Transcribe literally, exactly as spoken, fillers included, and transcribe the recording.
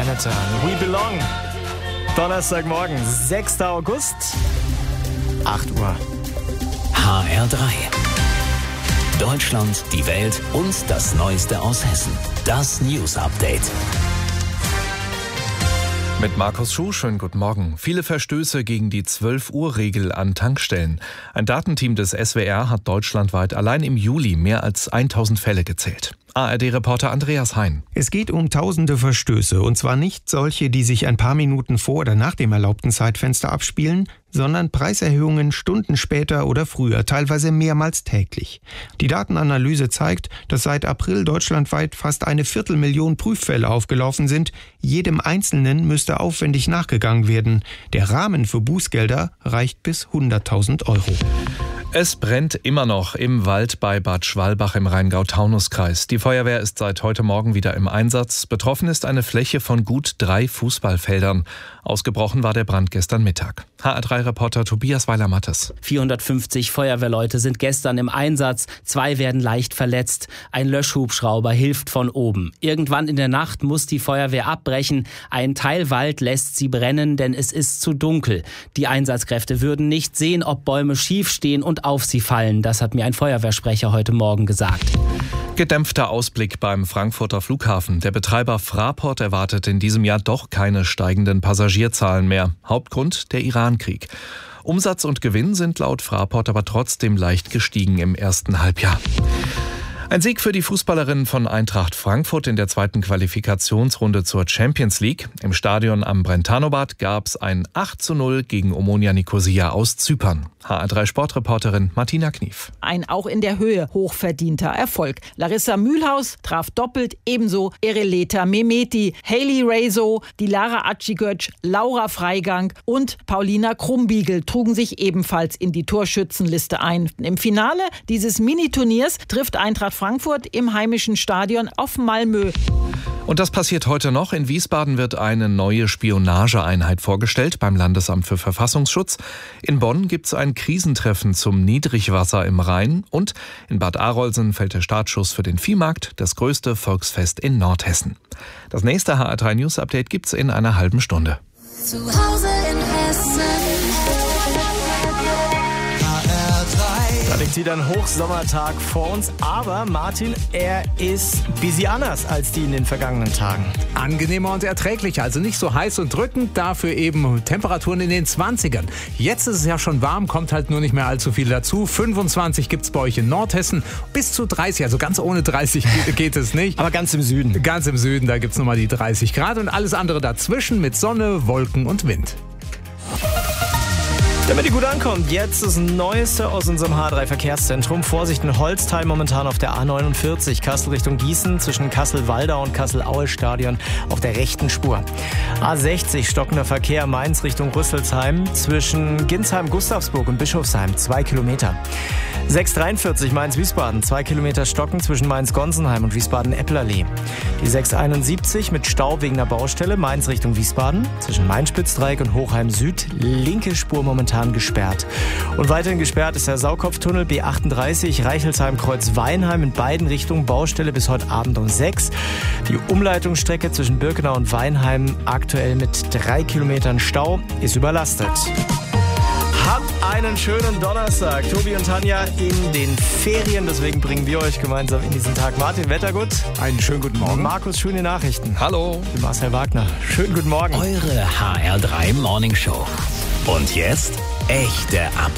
Senator. We Belong. Donnerstagmorgen, sechster August, acht Uhr. H R drei. Deutschland, die Welt und das Neueste aus Hessen. Das News Update. Mit Markus Schuh, schönen guten Morgen. Viele Verstöße gegen die zwölf Uhr Regel an Tankstellen. Ein Datenteam des S W R hat deutschlandweit allein im Juli mehr als tausend Fälle gezählt. A R D-Reporter Andreas Hein. Es geht um tausende Verstöße, und zwar nicht solche, die sich ein paar Minuten vor oder nach dem erlaubten Zeitfenster abspielen, sondern Preiserhöhungen Stunden später oder früher, teilweise mehrmals täglich. Die Datenanalyse zeigt, dass seit April deutschlandweit fast eine Viertelmillion Prüffälle aufgelaufen sind. Jedem Einzelnen müsste aufwendig nachgegangen werden. Der Rahmen für Bußgelder reicht bis hunderttausend Euro. Es brennt immer noch im Wald bei Bad Schwalbach im Rheingau-Taunus-Kreis. Die Feuerwehr ist seit heute Morgen wieder im Einsatz. Betroffen ist eine Fläche von gut drei Fußballfeldern. Ausgebrochen war der Brand gestern Mittag. H R drei-Reporter Tobias Weiler-Mattes. vierhundertfünfzig Feuerwehrleute sind gestern im Einsatz. Zwei werden leicht verletzt. Ein Löschhubschrauber hilft von oben. Irgendwann in der Nacht muss die Feuerwehr abbrechen. Ein Teil Wald lässt sie brennen, denn es ist zu dunkel. Die Einsatzkräfte würden nicht sehen, ob Bäume schief stehen und auf sie fallen. Das hat mir ein Feuerwehrsprecher heute Morgen gesagt. Gedämpfter Ausblick beim Frankfurter Flughafen. Der Betreiber Fraport erwartet in diesem Jahr doch keine steigenden Passagierzahlen mehr. Hauptgrund der Irankrieg. Umsatz und Gewinn sind laut Fraport aber trotzdem leicht gestiegen im ersten Halbjahr. Ein Sieg für die Fußballerinnen von Eintracht Frankfurt in der zweiten Qualifikationsrunde zur Champions League. Im Stadion am Brentano-Bad gab es ein acht zu null gegen Omonia Nicosia aus Zypern. H R drei-Sportreporterin Martina Knief. Ein auch in der Höhe hochverdienter Erfolg. Larissa Mühlhaus traf doppelt, ebenso Ereleta Mehmeti, Hailey Rezo, Dilara Acigöc, Laura Freigang und Paulina Krumbiegel trugen sich ebenfalls in die Torschützenliste ein. Im Finale dieses Mini-Turniers trifft Eintracht Frankfurt im heimischen Stadion auf Malmö. Und das passiert heute noch. In Wiesbaden wird eine neue Spionageeinheit vorgestellt beim Landesamt für Verfassungsschutz. In Bonn gibt es ein Krisentreffen zum Niedrigwasser im Rhein. Und in Bad Arolsen fällt der Startschuss für den Viehmarkt, das größte Volksfest in Nordhessen. Das nächste H R drei News Update gibt's in einer halben Stunde. Zu Hause in Hessen. Da liegt wieder ein Hochsommertag vor uns, aber Martin, er ist busy anders als die in den vergangenen Tagen. Angenehmer und erträglicher, also nicht so heiß und drückend, dafür eben Temperaturen in den zwanzigern. Jetzt ist es ja schon warm, kommt halt nur nicht mehr allzu viel dazu. fünfundzwanzig gibt es bei euch in Nordhessen, bis zu dreißig, also ganz ohne dreißig geht, geht es nicht. Aber ganz im Süden. Ganz im Süden, da gibt es nochmal die dreißig Grad und alles andere dazwischen mit Sonne, Wolken und Wind. Damit ihr gut ankommt, jetzt das Neueste aus unserem H drei Verkehrszentrum. Vorsicht in Holztal momentan auf der A neunundvierzig, Kassel Richtung Gießen, zwischen Kassel-Waldau und Kassel-Aue-Stadion auf der rechten Spur. A sechzig, stockender Verkehr Mainz Richtung Rüsselsheim, zwischen Ginsheim, Gustavsburg und Bischofsheim, zwei Kilometer. sechshundertdreiundvierzig Mainz-Wiesbaden, zwei Kilometer stocken zwischen Mainz-Gonsenheim und Wiesbaden-Eppelallee. Die sechshunderteinundsiebzig mit Stau wegen einer Baustelle Mainz Richtung Wiesbaden, zwischen Main-Spitzdreieck und Hochheim Süd, linke Spur momentan gesperrt. Und weiterhin gesperrt ist der Saukopftunnel B achtunddreißig Reichelsheim-Kreuz-Weinheim in beiden Richtungen, Baustelle bis heute Abend um sechs. Die Umleitungsstrecke zwischen Birkenau und Weinheim aktuell mit drei Kilometern Stau ist überlastet. Habt einen schönen Donnerstag. Tobi und Tanja in den Ferien, deswegen bringen wir euch gemeinsam in diesen Tag. Martin Wettergut. Einen schönen guten Morgen. Markus, schöne Nachrichten. Hallo. Ich bin Marcel Wagner. Schönen guten Morgen. Eure H R drei Morning Show. Und jetzt echte Updates.